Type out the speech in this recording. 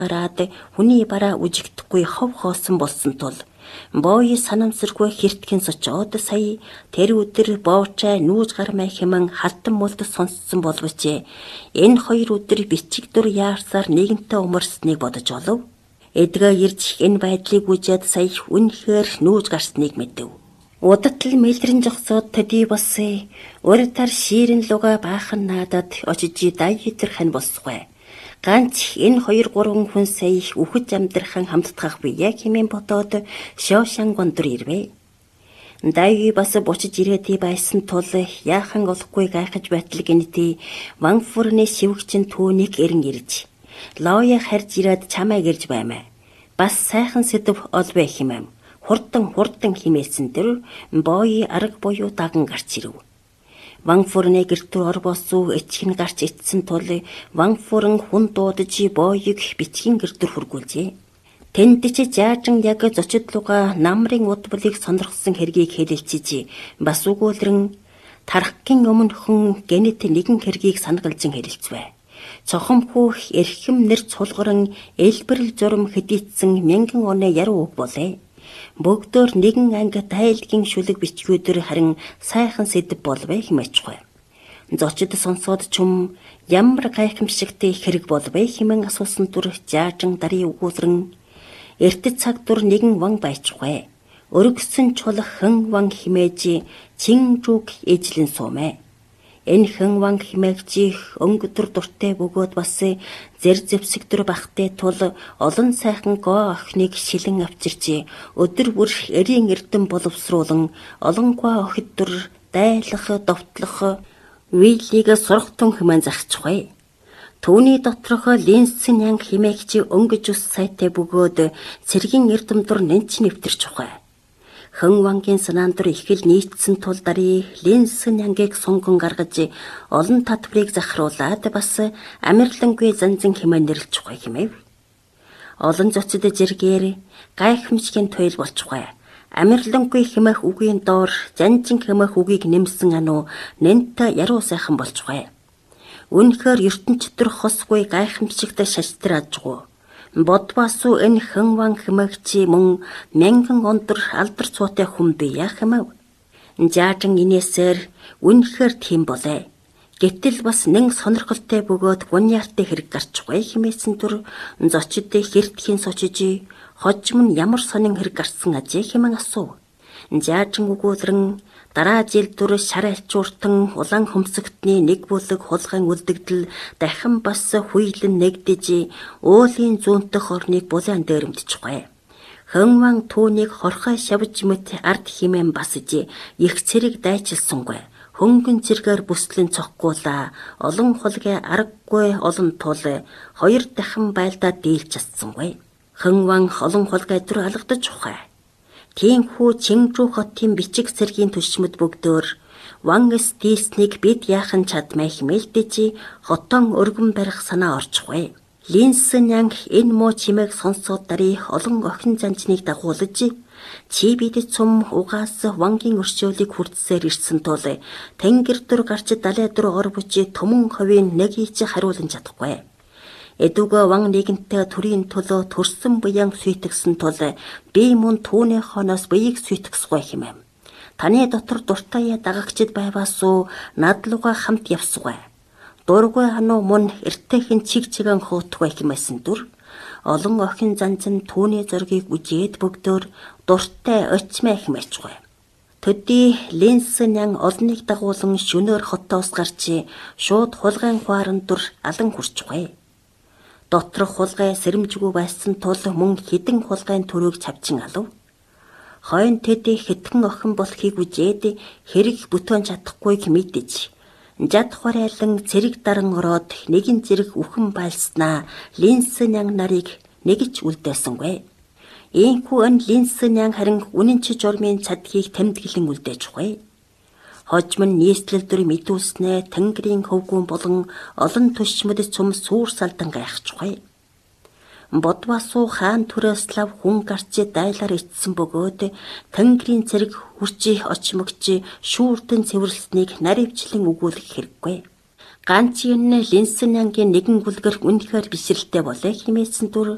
гараад хүний бараа үжигдэхгүй хов хоосон болсон тул Бои санамсаргүй хэртгэн сочоод сая тэр өдөр боочай нүүж гармай хэмээн халтан мулд сонссон боловч энэ хоёр өдөр бичиг дур яарсаар нэгэнтээ умарсныг бодож олов. Эдгээ ирж энэ байдлыг үжээд сая үнэхээр нүүж гарсныг мэдэв. Удатл мэлрэн жогсоод төдий болсон. Урдаар шиирэн луга баахан наадад очиж дайитэр хан босгүй. Ганц энэ 2-3 хүн сая үхэж амьдрахан хамтдах бие хэмээн бодоод шоошан гондор ирвэ. Дайги бас бочиж ирээдий байсан тул яахан олохгүй гайхаж байтал гэнэти Ванфурны шивгчин түүнийг эрен ирж. Лоя харж ирээд чамайг ирж баймаа. Бас сайхан сэдв олбэ хэмээн. Хурдан химээсэн тэр Бои арга буюу даган гарч ирэв. Ванфурны гэртүү орбосуу эцгэн гарч ицсэн тул Ванфурн хүн дуудаж Боийг бичгийн гэртүр хургуулжээ. Тэнд ч заажин яг зочидлуга намрын удбалыг сонирхсан хэргийг хэлэлцэж бас үгүүлрэн тархгийн өмнөхөн гэнэт нэгэн хэргийг санагалжин хэлэлцвэ. Цохон хүүх эрхэм нэр цулгаран элбэрл журам хэдийцсэн 1000 оны яруу үг болээ. Бүгдээр нэгэн анги тайлгийн шүлэг бичгүүдэр харин сайхан сэдв болвэ хэмээчгүй. Зочид сонсоод чум ямар гайхамшигтэй хэрэг болвэ хэмээн асуусан түр заажин дарыг үгүүлрэн эртэд цаг дур нэгэн ван байчгүй. Өргөсөн чулах хэн ван химээж чин жүг ижлэн суумэ. Энэ хэн ван химээгчих өнгөдөр дуртай бөгөөд бас зэр зэвсэгдэр бахтай тул олон сайхан гоо охиныг шилэн авчирч өдөр бүр эрийн эрдэм боловсруулан олон гоо охиддор дайлах довтлох вийлийг сурахтун хэмээн захичгүй. Түүний доторх линсэн янг химээгч өнгөж ус сайтай бөгөөд цэргийн эрдэмдүр нэнч нэвтэрч ухай. Хэн вангийн санаандор ихэл нийцсэн тул дарий линсэн янгийг сунган гаргаж олон татврыг захируулаад бас амирлангүй занзан хэмээн нэрлчихгүй хэмэв. Олон зочид зэргээр гайхамшигын туйл болчихгүй. Амирлангүй хэмээх үгийн доор занжин хэмээх үгийг нэмсэн ануу нэнтэ яруу сайхан болчихгүй. Үнэхээр ертөнцийн төр хосгүй гайхамшигтай шаштраа ажгүй. Бодвасуу энэ хэн ван хэмээгчи мөн 1000 ондор алдар цуутай хүн бие хэмэв. Заажин инээсээр үнэхээр тийм болээ. Гэтэл бас нэн сонирхолтой бөгөөд гуньяартай хэрэг гарчихгүй хэмээсэн түр зочидтэй хэртгэхийн сочиж хожим нь ямар сонин хэрэг гарсан ажээ хэмээн асуув. Заажин үгүүлрэн дараа жил түр шар альчууртан улаан хөмсөгтний нэг бүлэг хулгайн үлдэгдэл дахин бас хуйлан нэгдэж уулын зүүнтэх орныг булаан дээрэмдчихгүй. Хэн ван түүнийг хорхой шавж мэт ард химэн басж их цэрэг дайчилсангүй. Хөнгөн цэргээр бүслэн цохгуула олон хулгай аргагүй олон тул 2 дахин байлдаа дийлж чадсангүй. Хэн ван олон хулгай түр алгадаж ухай. Тиймхүү Чингжүү хотын бичиг цэргийн түшмэд бүгдөө ван стилснийг бид яахан чадмай хэмээлдэж хотон өргөн барих санаа орчихгүй. Линсэн янг энэ муу чимээг сонсоод дарий олон охин занжныг дагуулж чи бид цум угаас вангийн өршөөлийг хүртсээр ирсэн тул тэнгэр дөр гарч далай дөр орбож төмөн ховын нэг ич хариулан чадахгүй. Эдүгэ ван нэгэнтэй төрийн төлөө төрсөн буян сүйтгэсэн тул би мөн түүний хоноос биеийг сүйтгэсгүй хэмэв. Таны дотор дуртай дагагчд байвасуу надлуга хамт явсгүй. Дургүй хануу мөн эртэйхэн чиг чигэн хуутгүй хэмээсэн дүр. Олон охин занзан түүний зургийг үжээд бүгдөө дуртай очмай хэмээчгүй. Төдий линсэн ян олныг дагуулan шөнөөр хотоос гарч шууд хулгайн хуаран дүр алан хүрчгүй. Доторх хулгай сэрэмжгүй байсан тул мөн хідэн хулгайн төрөөг чавчин алав. Хойн тэд хэдхэн охин болохыг үжээд хэрэг бүтэн чадахгүйг мэдэж жад хураалан цэрэг даран ороод нэгэн зэрэг үхэн байлснаа линсэн ян нарыг нэгж үлдээсэнгүй. Ийхүү эн линсэн ян харин үнэн чи журмын цадгийг тэмдэглэн үлдээчихгүй. Хожим нь нийслэл дөр мэдүүлснэ тэнгэрийн хөвгүүн болон олон түшмэд цум суур салдан гайхчихгүй. Бодвасуу хаан түрээс лав хүн гарч дайлаар ичсэн бөгөөд тэнгэрийн цэрэг хүрчи очимогч шүүртэн цэвэрлсэнийг наривчлан өгүүлэх хэрэггүй. Ганц энэ линсэн янгийн нэгэн бүлгэр үнэхээр бишрэлтэй болоо хэмээсэн түр